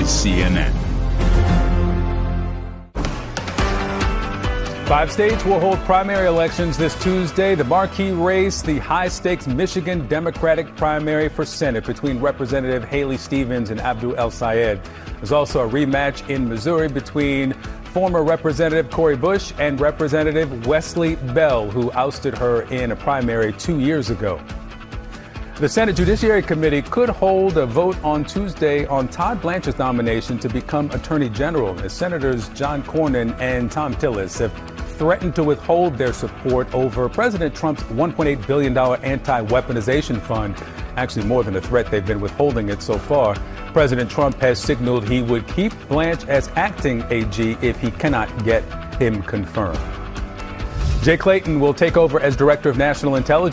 CNN. 5 states will hold primary elections this Tuesday. The marquee race, the high-stakes Michigan Democratic primary for Senate between Representative Haley Stevens and Abdul El-Sayed. There's also a rematch in Missouri between former Representative Cori Bush and Representative Wesley Bell, who ousted her in a primary 2 years ago. The Senate Judiciary Committee could hold a vote on Tuesday on Todd Blanchard's nomination to become Attorney General, as Senators John Cornyn and Thom Tillis have threatened to withhold their support over President Trump's $1.8 billion anti-weaponization fund. Actually, more than a threat, they've been withholding it so far. President Trump has signaled he would keep Blanche as acting AG if he cannot get him confirmed. Jay Clayton will take over as Director of National Intelligence.